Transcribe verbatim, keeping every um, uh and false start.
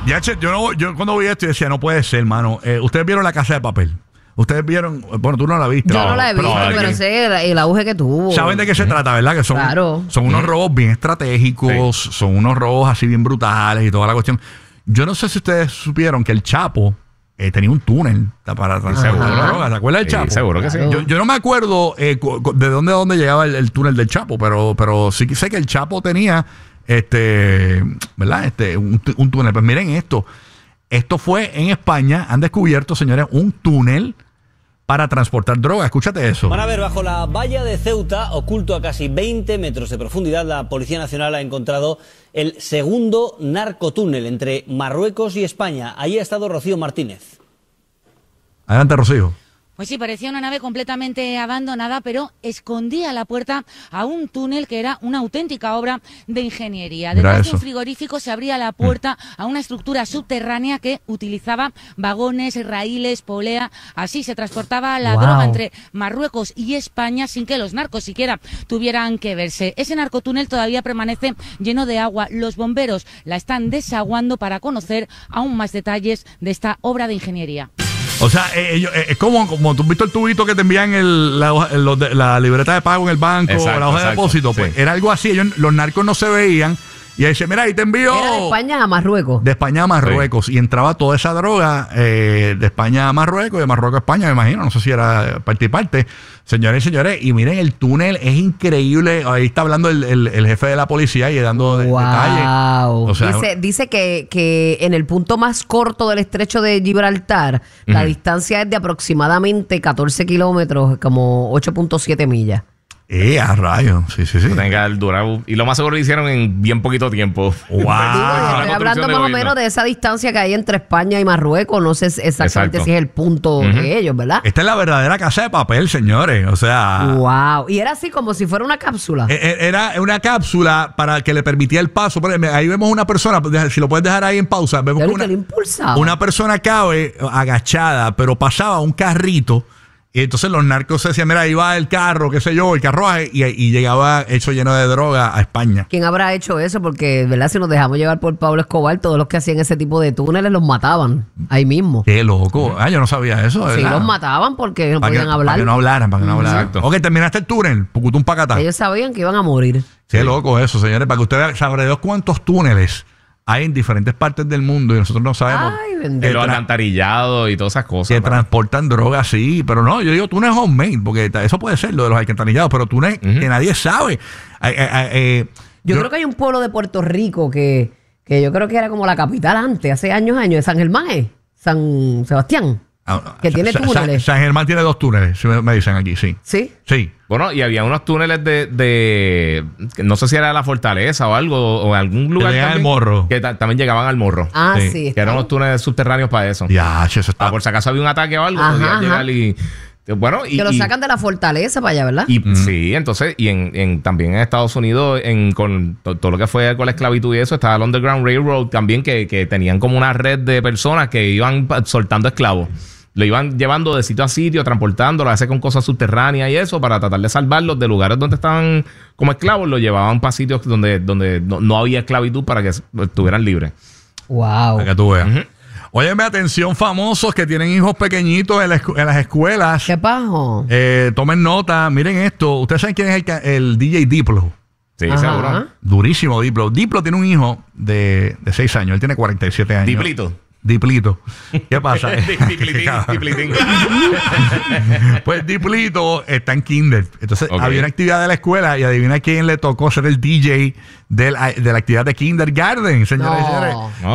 Ya, che, yo, no, yo cuando vi esto decía, no puede ser, hermano. Eh, Ustedes vieron La Casa de Papel. Ustedes vieron, bueno, tú no la viste. Yo no, no la he visto, pero, pero, sé el, el auge que tuvo. ¿Saben de qué se trata, verdad? Que son, claro. son unos robos bien estratégicos, sí. son unos robos así bien brutales y toda la cuestión. Yo no sé si ustedes supieron que el Chapo eh, tenía un túnel para transportar la droga. ¿Se acuerdan del Chapo? Sí, seguro que claro. sí. Yo, yo no me acuerdo eh, de dónde a dónde llegaba el, el túnel del Chapo, pero, pero sí que sé que el Chapo tenía este, ¿verdad? Este, un, un túnel. Pues miren esto. Esto fue en España. Han descubierto, señores, un túnel para transportar droga. Escúchate eso. Van a ver, bajo la valla de Ceuta, oculto a casi veinte metros de profundidad, la Policía Nacional ha encontrado el segundo narcotúnel entre Marruecos y España. Ahí ha estado Rocío Martínez. Adelante, Rocío. Pues sí, parecía una nave completamente abandonada, pero escondía la puerta a un túnel que era una auténtica obra de ingeniería. Detrás de un frigorífico se abría la puerta a una estructura subterránea que utilizaba vagones, raíles, polea. Así se transportaba la wow. droga entre Marruecos y España sin que los narcos siquiera tuvieran que verse. Ese narcotúnel todavía permanece lleno de agua. Los bomberos la están desaguando para conocer aún más detalles de esta obra de ingeniería. O sea, eh, eh, es como, como tú has visto el tubito que te envían el, la, el, la, la libreta de pago en el banco, exacto, la hoja exacto, de depósito. Pues sí. Era algo así. Ellos, los narcos no se veían. Y ahí dice, mira, ahí te envío. Era de España a Marruecos. De España a Marruecos. Sí. Y entraba toda esa droga eh, de España a Marruecos, de Marruecos a España, me imagino. No sé si era parte y parte. Señores y señores, y miren, el túnel es increíble. Ahí está hablando el, el, el jefe de la policía y dando de, wow. detalles. O sea, dice dice que, que en el punto más corto del estrecho de Gibraltar, uh-huh. la distancia es de aproximadamente catorce kilómetros, como ocho punto siete millas. Eh, a rayos. Sí, sí, sí. Tenga el durado. Y lo más seguro lo hicieron en bien poquito tiempo. Wow. Digo, estoy hablando más o menos de esa distancia que hay entre España y Marruecos. No sé exactamente Exacto. si es el punto uh-huh. de ellos, ¿verdad? Esta es la verdadera casa de papel, señores. O sea. Wow. Y era así como si fuera una cápsula. Era una cápsula para que le permitía el paso. Ahí vemos una persona, si lo puedes dejar ahí en pausa. Vemos que una, una persona cabe agachada, pero pasaba un carrito. Y entonces los narcos se decían, mira, ahí va el carro, qué sé yo, el carruaje, y, y llegaba hecho lleno de droga a España. ¿Quién habrá hecho eso? Porque, ¿verdad? Si nos dejamos llevar por Pablo Escobar, todos los que hacían ese tipo de túneles los mataban ahí mismo. Qué loco. Ah, yo no sabía eso, ¿verdad? Sí, los mataban porque no para podían que, hablar. Para que no hablaran, para que no hablaran. Exacto. Ok, terminaste el túnel, Pucutum Pacatá. Ellos sabían que iban a morir. Qué sí. loco eso, señores. Para que ustedes sabrán de Dios cuántos túneles hay en diferentes partes del mundo y nosotros no sabemos. Ay, de los alcantarillados y todas esas cosas. Que para. transportan drogas, sí. Pero no, yo digo túneles homemade, porque eso puede ser lo de los alcantarillados, pero túneles uh-huh. que nadie sabe. Eh, eh, eh, yo, yo creo que hay un pueblo de Puerto Rico que, que yo creo que era como la capital antes, hace años, años, de San Germán, ¿eh? San Sebastián. Ah, que tiene San, túneles. San, San Germán tiene dos túneles, me, me dicen aquí, sí. ¿Sí? Sí. Bueno, y había unos túneles de, de no sé si era la fortaleza o algo, o algún lugar que también, al morro. que ta- también llegaban al morro. Ah, sí. sí que eran unos túneles subterráneos para eso. Ya, eso está. Ah, por si acaso había un ataque o algo, ajá, podían ajá. llegar y... Bueno, y, que lo y, sacan de la fortaleza para allá, ¿verdad? Y mm. sí, entonces, y en, en también en Estados Unidos, en con to, todo lo que fue con la esclavitud y eso, estaba el Underground Railroad también, que, que tenían como una red de personas que iban soltando esclavos. Lo iban llevando de sitio a sitio, transportándolo, a veces con cosas subterráneas y eso, para tratar de salvarlos de lugares donde estaban como esclavos, los llevaban para sitios donde, donde no, no había esclavitud para que estuvieran libres. Wow. Para que tú veas. Uh-huh. Óyeme, atención, famosos que tienen hijos pequeñitos en, la escu- en las escuelas. ¿Qué pajo? Eh, tomen nota, miren esto. ¿Ustedes saben quién es el, ca- el D J Diplo? Sí, Ajá. seguro. Durísimo Diplo. Diplo tiene un hijo de, de seis años. Él tiene cuarenta y siete años. Diplito. Diplito. ¿Qué pasa? Diplitín, diplitín. Pues Diplito está en kinder. Entonces Okay. había una actividad de la escuela y adivina quién le tocó ser el D J de la, de la actividad de kindergarten, señores y No. señores. No.